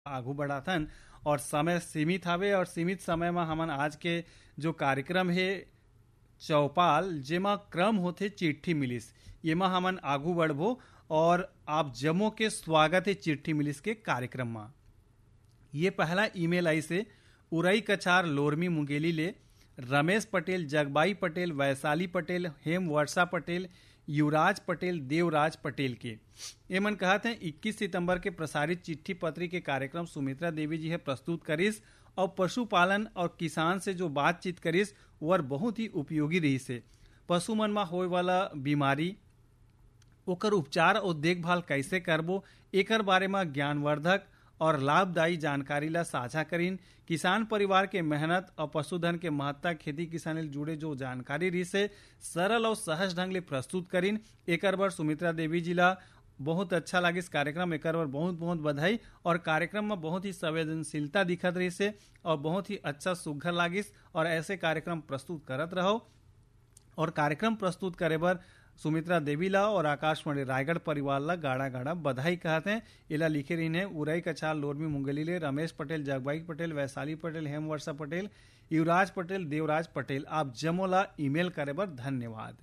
आगू बढ़ाथन और समय सीमित हवे और सीमित समय में हमन आज के जो कार्यक्रम है चौपाल जेमा क्रम होते चिट्ठी मिलिस येमा हमन आगू बढ़बो और आप जमो के स्वागत है चिट्ठी मिलिस के कार्यक्रम में। ये पहला ईमेल आई से उरई कछार लोरमी मुंगेली ले रमेश पटेल, जगबाई पटेल, वैशाली पटेल, हेम वर्षा पटेल, युवराज पटेल, देवराज पटेल के। एमन कहते हैं 21 सितंबर के प्रसारित चिट्ठी पत्री के कार्यक्रम सुमित्रा देवी जी है प्रस्तुत करिस और पशुपालन और किसान से जो बातचीत करिस वह बहुत ही उपयोगी रही से। पशु मन में होए वाला बीमारी ओकर उपचार और देखभाल कैसे करबो एकर बारे में ज्ञानवर्धक और लाभदायी जानकारी ला साझा करीन। किसान परिवार के मेहनत और पशुधन के महत्ता खेती किसानी जुड़े जो जानकारी रही से सरल और सहज ढंग ले प्रस्तुत करीन। एकर बर सुमित्रा देवी जी ला बहुत अच्छा लागिस कार्यक्रम, एकर बर बहुत बहुत बधाई। और कार्यक्रम में बहुत ही संवेदनशीलता दिखत रही से और बहुत ही अच्छा सुघर लागिस और ऐसे कार्यक्रम प्रस्तुत करत रहो। और कार्यक्रम प्रस्तुत करे बर सुमित्रा देवी ला और आकाशवाणी रायगढ़ परिवार ला गाड़ा गाड़ा बधाई कहते हैं। इला लिखे रही ने उरई कछार लोरमी मुंगेली ले रमेश पटेल, जगबाई पटेल, वैशाली पटेल, हेम वर्षा पटेल, युवराज पटेल, देवराज पटेल। आप जमोला ईमेल करे बर धन्यवाद।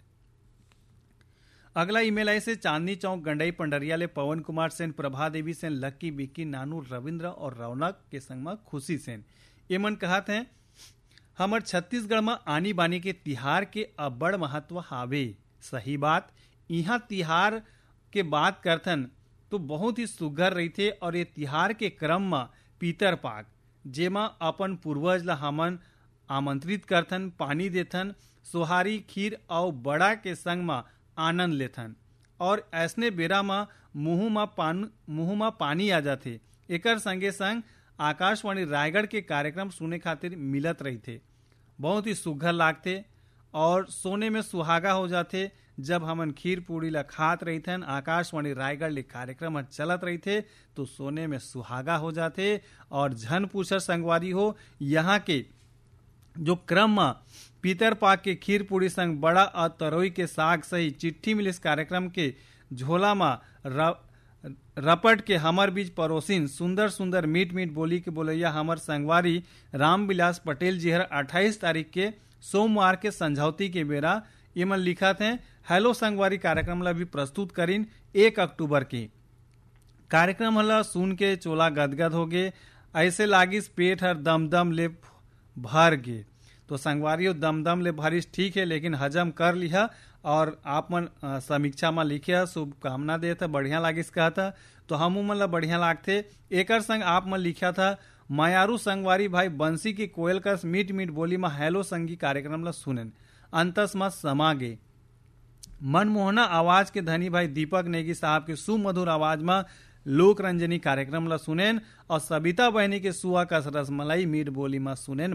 अगला ईमेल आई से चांदनी चौक गंडई पंडरिया ले पवन कुमार सेन, प्रभा देवी सेन, लक्की, बिक्की, नानू, रविंद्र और रौनक के संग में खुशी सेन। ये मन कहते हैं हमर छत्तीसगढ़ में आनी बानी के तिहार के अब्बड़ महत्व हावे। सही बात, यहाँ तिहार के बात करथन तो बहुत ही सुघर रही थे। और ये तिहार के क्रम में पीतर पाक जेमा अपन पूर्वज ला हमन आमंत्रित करथन, पानी देथन, सोहारी, खीर और बड़ा के संग में आनंद लेथन। और ऐसने बेरा में मुंह में पानी आ जाते। एकर संगे संग आकाशवाणी रायगढ़ के कार्यक्रम सुने खातिर मिलत रही थे, बहुत ही सुघर लागते और सोने में सुहागा हो जाते। जब हमन खीर पूड़ी ला खात रही थन, आकाशवाणी रायगढ़ ले कार्यक्रम चलत रही थे तो सोने में सुहागा हो जाते। और झन पूछर संगवारी हो, यहाँ के जो क्रम में पीतर पाक के खीर पूड़ी संग बड़ा और तरोई के साग सही चिट्ठी मिलिस कार्यक्रम के झोला में रपट के हमर बीच परोसिन सुंदर सुंदर मीठ मीठ बोली के बोलैया हमर संगवारी रामविलास पटेल जी हर 28 तारीख के सोमवार के संझौती के बेरा ये मन लिखा थे हेलो संगवारी कार्यक्रम ला भी प्रस्तुत करीन 1 अक्टूबर की। कार्यक्रम हला सुन के चोला गदगद हो गे, ऐसे लागिस पेट हर दमदम ले भर गे। तो संगवारियों दमदम ले भरिस ठीक है, लेकिन हजम कर लिया। और आप मन समीक्षा में लिखे शुभकामना दे था, बढ़िया लागिस कहा था तो हम मन ला बढ़िया लागते। एकर संग आप मन लिखा था मायारू संगवारी भाई बंसी की कोयल कस मीठ मीठ बोली में हेलो संगी कार्यक्रम ला सुनन अंतस में समा गे। मनमोहना आवाज के धनी भाई दीपक नेगी साहब के सुमधुर आवाज में लोक रंजनी कार्यक्रम ला सुनेन और सबिता बहनी के सुआ कस रसमलाई मीठ बोली में सुनेन